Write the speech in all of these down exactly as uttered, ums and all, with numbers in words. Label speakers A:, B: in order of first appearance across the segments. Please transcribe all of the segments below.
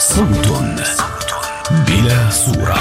A: صوت بلا صورة.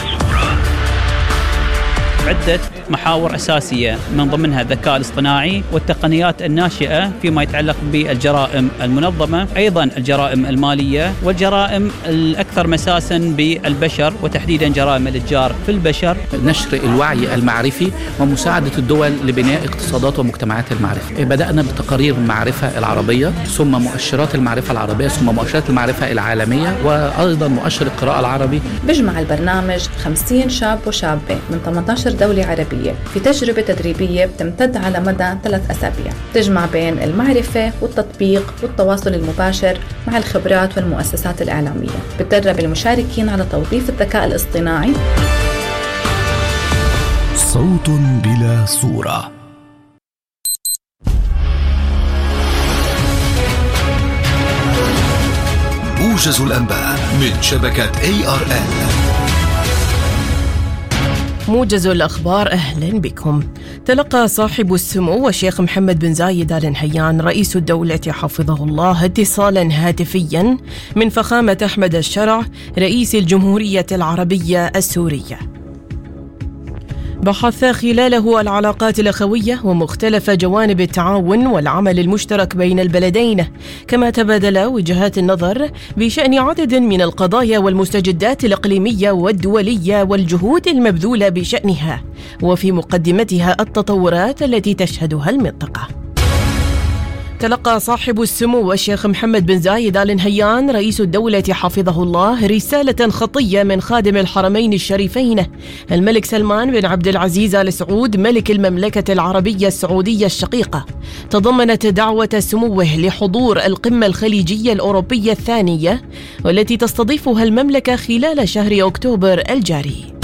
B: عدة محاور أساسية من ضمنها الذكاء الاصطناعي والتقنيات الناشئة فيما يتعلق بالجرائم المنظمة، أيضا الجرائم المالية والجرائم الأكثر مساسا بالبشر وتحديدا جرائم الإتجار في البشر.
C: نشر الوعي المعرفي ومساعدة الدول لبناء اقتصادات ومجتمعات المعرفة. بدأنا بتقارير المعرفة العربية، ثم مؤشرات المعرفة العربية، ثم مؤشرات المعرفة العالمية، وأيضا مؤشر القراءة العربي.
D: بيجمع البرنامج خمسين شاب وشابة من ثمانية عشر دولة عربية في تجربة تدريبية بتمتد على مدى ثلاث أسابيع، تجمع بين المعرفة والتطبيق والتواصل المباشر مع الخبرات والمؤسسات الإعلامية. بتدرب المشاركين على توظيف الذكاء الاصطناعي.
A: صوت بلا صورة. موجز الأنباء من شبكة إيه آر إل.
E: موجز الأخبار، أهلا بكم. تلقى صاحب السمو الشيخ محمد بن زايد آل نهيان رئيس الدولة حفظه الله اتصالا هاتفيا من فخامة أحمد الشرع رئيس الجمهورية العربية السورية. بحث خلاله العلاقات الأخوية ومختلف جوانب التعاون والعمل المشترك بين البلدين، كما تبادل وجهات النظر بشأن عدد من القضايا والمستجدات الإقليمية والدولية والجهود المبذولة بشأنها، وفي مقدمتها التطورات التي تشهدها المنطقة. تلقى صاحب السمو الشيخ محمد بن زايد آل نهيان رئيس الدولة حفظه الله رسالة خطية من خادم الحرمين الشريفين الملك سلمان بن عبد العزيز آل سعود ملك المملكة العربية السعودية الشقيقة، تضمنت دعوة سموه لحضور القمة الخليجية الأوروبية الثانية والتي تستضيفها المملكة خلال شهر أكتوبر الجاري.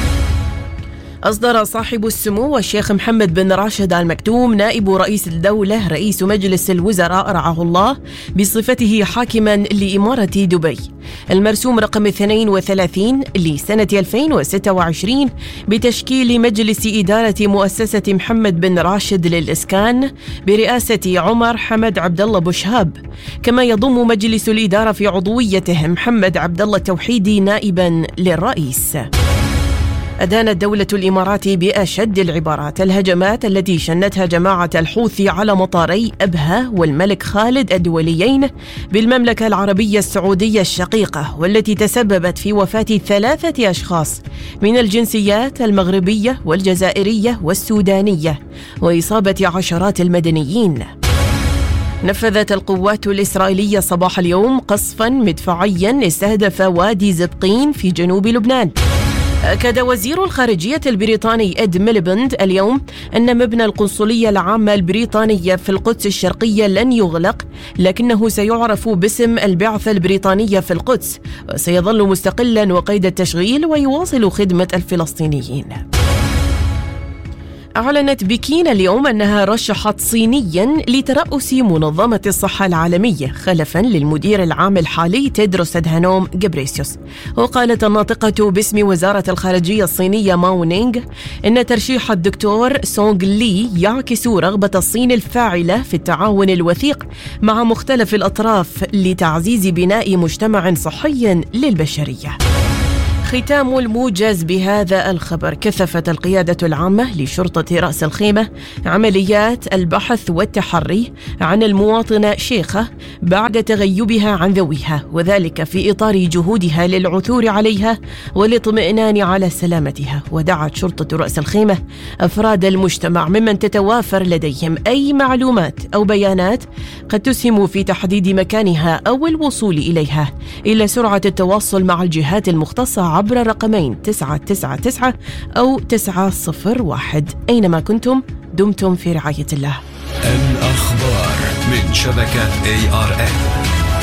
E: أصدر صاحب السمو الشيخ محمد بن راشد آل مكتوم نائب رئيس الدولة رئيس مجلس الوزراء رعاه الله بصفته حاكما لإمارة دبي المرسوم رقم اثنين وثلاثين لسنة ألفين وستة وعشرين بتشكيل مجلس إدارة مؤسسة محمد بن راشد للإسكان برئاسة عمر حمد عبد الله بوشهاب، كما يضم مجلس الإدارة في عضويته محمد عبد الله التوحيدي نائبا للرئيس. أدانت دولة الإمارات بأشد العبارات الهجمات التي شنتها جماعة الحوثي على مطاري أبها والملك خالد الدوليين بالمملكة العربية السعودية الشقيقة، والتي تسببت في وفاة ثلاثة أشخاص من الجنسيات المغربية والجزائرية والسودانية وإصابة عشرات المدنيين. نفذت القوات الإسرائيلية صباح اليوم قصفا مدفعيا استهدف وادي زبقين في جنوب لبنان. أكد وزير الخارجية البريطاني إد ميليبند اليوم أن مبنى القنصلية العامة البريطانية في القدس الشرقية لن يغلق، لكنه سيعرف باسم البعثة البريطانية في القدس وسيظل مستقلا وقيد التشغيل ويواصل خدمة الفلسطينيين. أعلنت بكين اليوم أنها رشحت صينيا لترأس منظمة الصحة العالمية خلفا للمدير العام الحالي تيدروس أدهانوم غبريسيوس. وقالت الناطقة باسم وزارة الخارجية الصينية ماو نينغ أن ترشيح الدكتور سونغ لي يعكس رغبة الصين الفاعلة في التعاون الوثيق مع مختلف الأطراف لتعزيز بناء مجتمع صحي للبشرية. ختام الموجز بهذا الخبر. كثفت القيادة العامة لشرطة رأس الخيمة عمليات البحث والتحري عن المواطنة شيخة بعد تغيبها عن ذويها، وذلك في إطار جهودها للعثور عليها والاطمئنان على سلامتها. ودعت شرطة رأس الخيمة أفراد المجتمع ممن تتوافر لديهم أي معلومات أو بيانات قد تسهم في تحديد مكانها أو الوصول إليها إلى سرعة التواصل مع الجهات المختصة عبر رقمين تسعة تسعة تسعة أو تسعة صفر واحد. أينما كنتم دمتم في رعاية الله.
A: الأخبار من شبكة إيه آر إل.